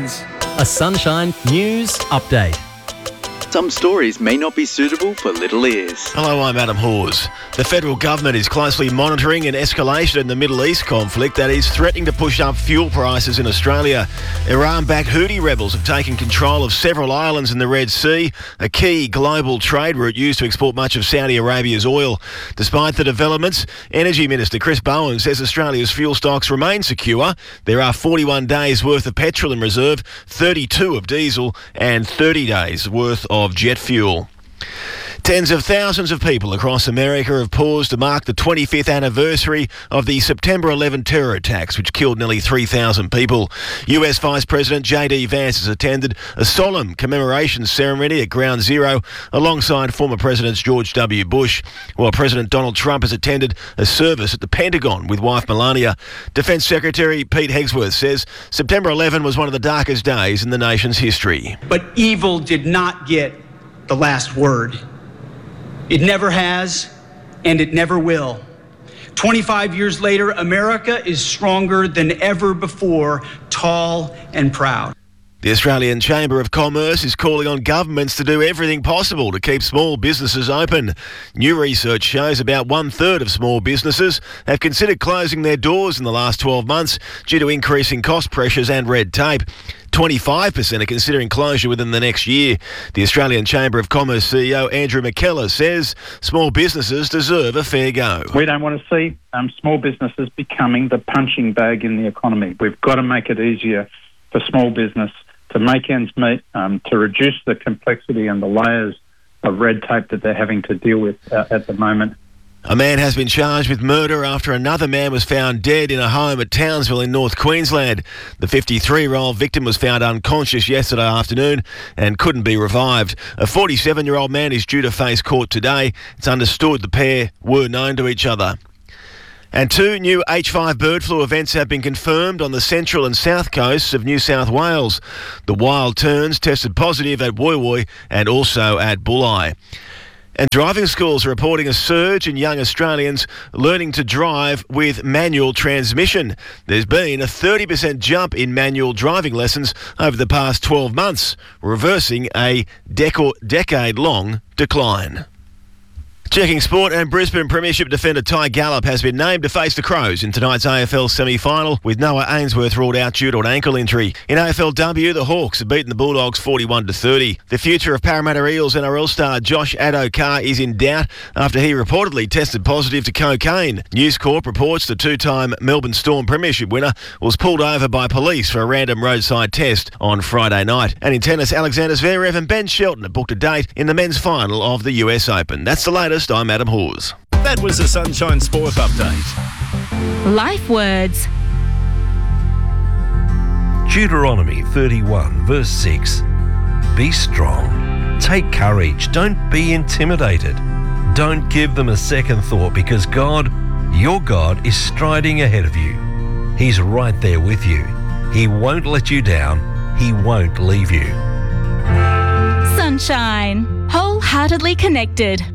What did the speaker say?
Sounds. A Sunshine News Update. Some stories may not be suitable for little ears. Hello, I'm Adam Hawes. The federal government is closely monitoring an escalation in the Middle East conflict that is threatening to push up fuel prices in Australia. Iran-backed Houthi rebels have taken control of several islands in the Red Sea, a key global trade route used to export much of Saudi Arabia's oil. Despite the developments, Energy Minister Chris Bowen says Australia's fuel stocks remain secure. There are 41 days' worth of petrol in reserve, 32 of diesel and 30 days' worth of jet fuel. Tens of thousands of people across America have paused to mark the 25th anniversary of the September 11 terror attacks, which killed nearly 3,000 people. US Vice President J.D. Vance has attended a solemn commemoration ceremony at Ground Zero alongside former Presidents George W. Bush, while President Donald Trump has attended a service at the Pentagon with wife Melania. Defence Secretary Pete Hegsworth says September 11 was one of the darkest days in the nation's history. But evil did not get the last word. It never has, and it never will. 25 years later, America is stronger than ever before, tall and proud. The Australian Chamber of Commerce is calling on governments to do everything possible to keep small businesses open. New research shows about 1/3 of small businesses have considered closing their doors in the last 12 months due to increasing cost pressures and red tape. 25% are considering closure within the next year. The Australian Chamber of Commerce CEO Andrew McKellar says small businesses deserve a fair go. We don't want to see small businesses becoming the punching bag in the economy. We've got to make it easier for small business to make ends meet, to reduce the complexity and the layers of red tape that they're having to deal with at the moment. A man has been charged with murder after another man was found dead in a home at Townsville in North Queensland. The 53-year-old victim was found unconscious yesterday afternoon and couldn't be revived. A 47-year-old man is due to face court today. It's understood the pair were known to each other. And 2 new H5 bird flu events have been confirmed on the central and south coasts of New South Wales. The wild terns tested positive at Woy Woy and also at Bulli. And driving schools are reporting a surge in young Australians learning to drive with manual transmission. There's been a 30% jump in manual driving lessons over the past 12 months, reversing a decade-long decline. Checking sport, and Brisbane Premiership defender Ty Gallop has been named to face the Crows in tonight's AFL semi-final, with Noah Ainsworth ruled out due to an ankle injury. In AFLW, the Hawks have beaten the Bulldogs 41-30. The future of Parramatta Eels NRL star Josh Addo-Carr is in doubt after he reportedly tested positive to cocaine. News Corp reports the 2-time Melbourne Storm Premiership winner was pulled over by police for a random roadside test on Friday night. And in tennis, Alexander Zverev and Ben Shelton have booked a date in the men's final of the US Open. That's the latest. I'm Adam Hawes. That was a Sunshine Sport Update. Life words. Deuteronomy 31 verse 6. Be strong. Take courage. Don't be intimidated. Don't give them a second thought, because God, your God, is striding ahead of you. He's right there with you. He won't let you down. He won't leave you. Sunshine. Wholeheartedly connected.